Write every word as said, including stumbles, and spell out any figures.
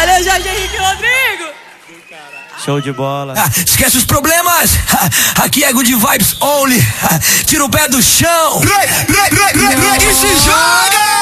Valeu, Jorge Henrique Rodrigo. Show de bola. Ah, esquece os problemas. Ah, aqui é Good Vibes Only. Ah, tira o pé do chão. E se joga!